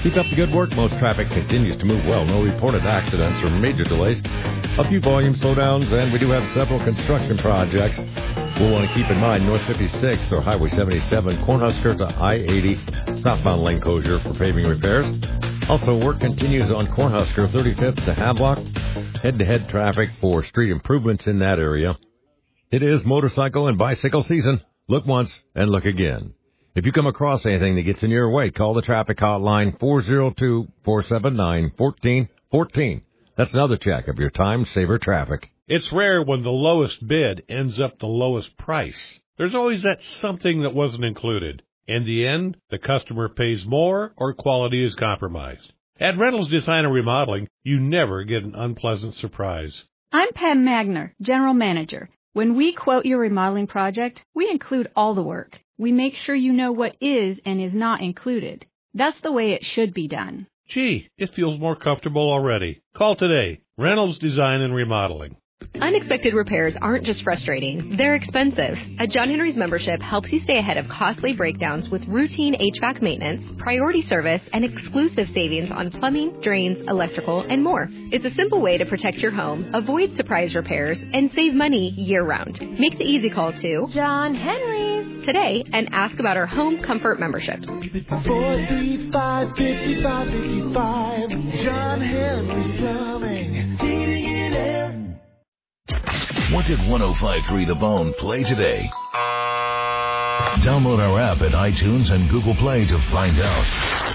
Keep up the good work. Most traffic continues to move well. No reported accidents or major delays. A few volume slowdowns, and we do have several construction projects. We'll want to keep in mind North 56 or Highway 77, Cornhusker to I-80, southbound lane closure for paving repairs. Also, work continues on Cornhusker 35th to Havelock. Head-to-head traffic for street improvements in that area. It is motorcycle and bicycle season. Look once and look again. If you come across anything that gets in your way, call the traffic hotline 402-479-1414. That's another check of your time-saver traffic. It's rare when the lowest bid ends up the lowest price. There's always that something that wasn't included. In the end, the customer pays more or quality is compromised. At Reynolds Design and Remodeling, you never get an unpleasant surprise. I'm Pam Magner, General Manager. When we quote your remodeling project, we include all the work. We make sure you know what is and is not included. That's the way it should be done. Gee, it feels more comfortable already. Call today. Reynolds Design and Remodeling. Unexpected repairs aren't just frustrating, they're expensive. A John Henry's membership helps you stay ahead of costly breakdowns with routine HVAC maintenance, priority service, and exclusive savings on plumbing, drains, electrical, and more. It's a simple way to protect your home, avoid surprise repairs, and save money year-round. Make the easy call to John Henry's today and ask about our home comfort memberships. 435-5555, John Henry's Plumbing, Heating and Air. What did 105.3 The Bone play today? Download our app at iTunes and Google Play to find out.